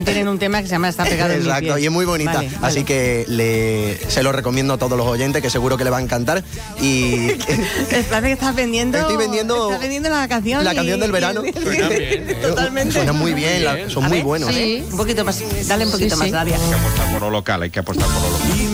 Tienen un tema que se llama Está pegado en mi Exacto, piel. y es muy bonita. Vale, vale. Así que se lo recomiendo a todos los oyentes, que seguro que le va a encantar. Y Parece que estás vendiendo. Estoy vendiendo Estás vendiendo la canción. la canción del verano. Suena bien, Totalmente. Suena muy bien, son A muy ver, buenos. sí. Un poquito más. Dale un poquito más, Daria. Hay que apostar por lo local, hay que apostar por lo local.